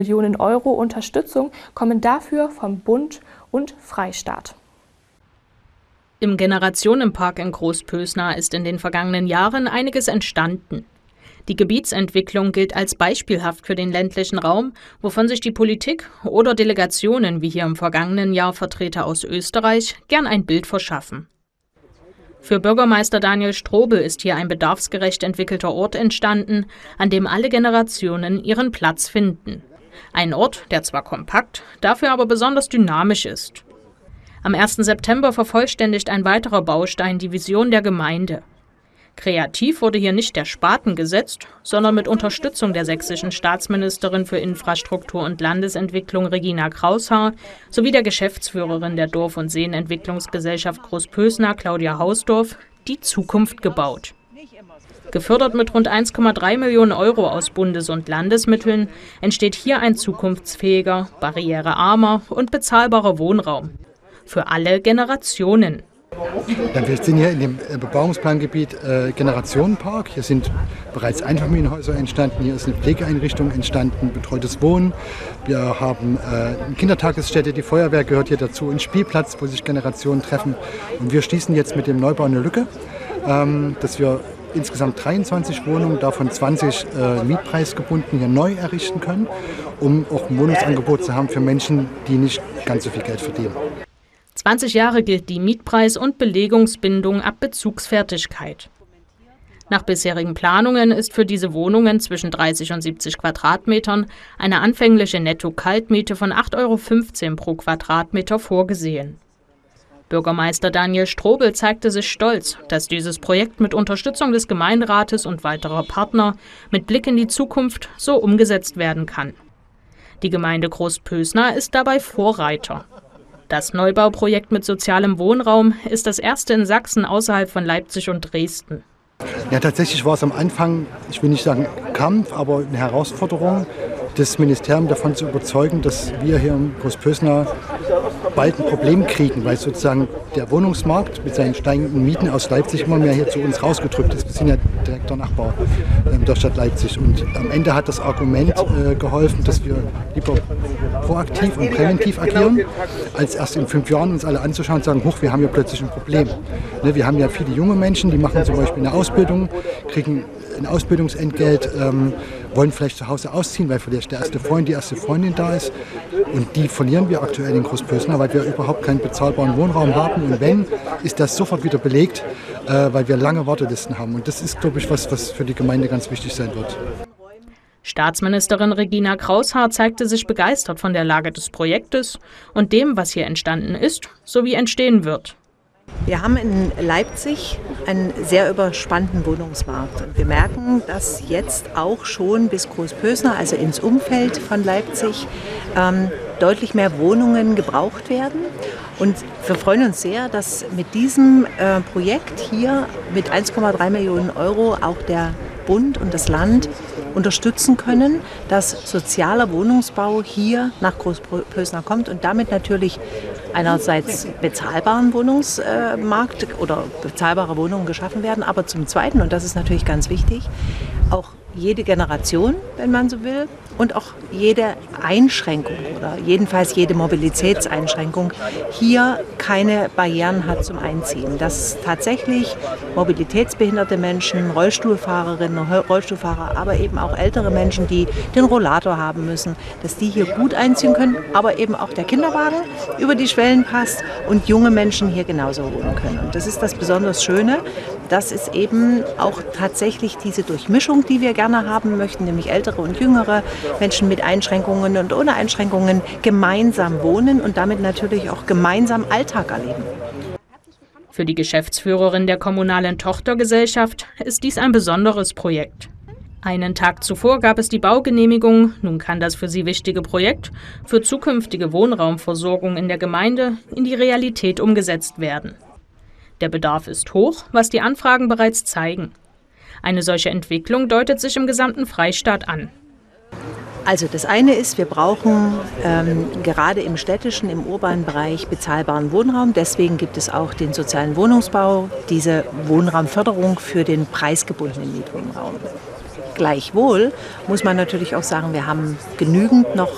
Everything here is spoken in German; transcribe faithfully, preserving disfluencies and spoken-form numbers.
Millionen Euro Unterstützung kommen dafür vom Bund und Freistaat. Im Generationenpark in Großpösna ist in den vergangenen Jahren einiges entstanden. Die Gebietsentwicklung gilt als beispielhaft für den ländlichen Raum, wovon sich die Politik oder Delegationen, wie hier im vergangenen Jahr Vertreter aus Österreich, gern ein Bild verschaffen. Für Bürgermeister Daniel Strobel ist hier ein bedarfsgerecht entwickelter Ort entstanden, an dem alle Generationen ihren Platz finden. Ein Ort, der zwar kompakt, dafür aber besonders dynamisch ist. Am ersten September vervollständigt ein weiterer Baustein die Vision der Gemeinde. Kreativ wurde hier nicht der Spaten gesetzt, sondern mit Unterstützung der sächsischen Staatsministerin für Infrastruktur und Landesentwicklung Regina Kraushaar sowie der Geschäftsführerin der Dorf- und Seenentwicklungsgesellschaft Großpösna Claudia Hausdorf die Zukunft gebaut. Gefördert mit rund eins Komma drei Millionen Euro aus Bundes- und Landesmitteln entsteht hier ein zukunftsfähiger, barrierearmer und bezahlbarer Wohnraum. Für alle Generationen. Ja, wir sind hier in dem Bebauungsplangebiet äh, Generationenpark. Hier sind bereits Einfamilienhäuser entstanden, hier ist eine Pflegeeinrichtung entstanden, betreutes Wohnen. Wir haben äh, eine Kindertagesstätte, die Feuerwehr gehört hier dazu, einen Spielplatz, wo sich Generationen treffen. Und wir schließen jetzt mit dem Neubau eine Lücke, ähm, dass wir insgesamt dreiundzwanzig Wohnungen, davon zwanzig äh, mietpreisgebunden, hier neu errichten können, um auch ein Wohnungsangebot zu haben für Menschen, die nicht ganz so viel Geld verdienen. zwanzig Jahre gilt die Mietpreis- und Belegungsbindung ab Bezugsfertigkeit. Nach bisherigen Planungen ist für diese Wohnungen zwischen dreißig und siebzig Quadratmetern eine anfängliche Netto-Kaltmiete von acht Euro fünfzehn pro Quadratmeter vorgesehen. Bürgermeister Daniel Strobel zeigte sich stolz, dass dieses Projekt mit Unterstützung des Gemeinderates und weiterer Partner mit Blick in die Zukunft so umgesetzt werden kann. Die Gemeinde Großpösna ist dabei Vorreiter. Das Neubauprojekt mit sozialem Wohnraum ist das erste in Sachsen außerhalb von Leipzig und Dresden. Ja, tatsächlich war es am Anfang, ich will nicht sagen Kampf, aber eine Herausforderung, das Ministerium davon zu überzeugen, dass wir hier in Großpösna bald ein Problem kriegen, weil sozusagen der Wohnungsmarkt mit seinen steigenden Mieten aus Leipzig immer mehr hier zu uns rausgedrückt ist. Wir sind ja direkter Nachbar äh, der Stadt Leipzig und am Ende hat das Argument äh, geholfen, dass wir lieber proaktiv und präventiv agieren, als erst in fünf Jahren uns alle anzuschauen und sagen, huch, wir haben hier plötzlich ein Problem. Ne, wir haben ja viele junge Menschen, die machen zum Beispiel eine Ausbildung, kriegen ein Ausbildungsentgelt, ähm, wollen vielleicht zu Hause ausziehen, weil vielleicht der erste Freund, die erste Freundin da ist. Und die verlieren wir aktuell in Großpösna, weil wir überhaupt keinen bezahlbaren Wohnraum haben. Und wenn, ist das sofort wieder belegt, äh, weil wir lange Wartelisten haben. Und das ist, glaube ich, was, was für die Gemeinde ganz wichtig sein wird. Staatsministerin Regina Kraushaar zeigte sich begeistert von der Lage des Projektes und dem, was hier entstanden ist, sowie entstehen wird. Wir haben in Leipzig einen sehr überspannten Wohnungsmarkt. Und wir merken, dass jetzt auch schon bis Großpösna, also ins Umfeld von Leipzig, ähm, deutlich mehr Wohnungen gebraucht werden. Und wir freuen uns sehr, dass mit diesem äh, Projekt hier mit eins Komma drei Millionen Euro auch der Bund und das Land unterstützen können, dass sozialer Wohnungsbau hier nach Großpösna kommt und damit natürlich einerseits bezahlbaren Wohnungsmarkt oder bezahlbare Wohnungen geschaffen werden, aber zum Zweiten, und das ist natürlich ganz wichtig, auch jede Generation, wenn man so will, und auch jede Einschränkung oder jedenfalls jede Mobilitätseinschränkung hier keine Barrieren hat zum Einziehen. Dass tatsächlich mobilitätsbehinderte Menschen, Rollstuhlfahrerinnen, Rollstuhlfahrer, aber eben auch ältere Menschen, die den Rollator haben müssen, dass die hier gut einziehen können, aber eben auch der Kinderwagen über die Schwellen passt und junge Menschen hier genauso wohnen können. Und das ist das besonders Schöne, dass es eben auch tatsächlich diese Durchmischung, die wir gerne haben möchten, nämlich ältere und jüngere Menschen mit Einschränkungen und ohne Einschränkungen gemeinsam wohnen und damit natürlich auch gemeinsam Alltag erleben. Für die Geschäftsführerin der kommunalen Tochtergesellschaft ist dies ein besonderes Projekt. Einen Tag zuvor gab es die Baugenehmigung, nun kann das für sie wichtige Projekt für zukünftige Wohnraumversorgung in der Gemeinde in die Realität umgesetzt werden. Der Bedarf ist hoch, was die Anfragen bereits zeigen. Eine solche Entwicklung deutet sich im gesamten Freistaat an. Also das eine ist, wir brauchen ähm, gerade im städtischen, im urbanen Bereich bezahlbaren Wohnraum. Deswegen gibt es auch den sozialen Wohnungsbau, diese Wohnraumförderung für den preisgebundenen Mietwohnraum. Gleichwohl muss man natürlich auch sagen, wir haben genügend noch